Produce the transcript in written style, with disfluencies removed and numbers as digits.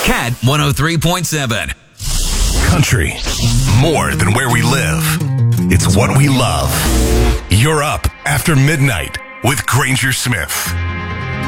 Cat 103.7. Country, more than where we live. It's what we love. You're up after midnight with Granger Smith.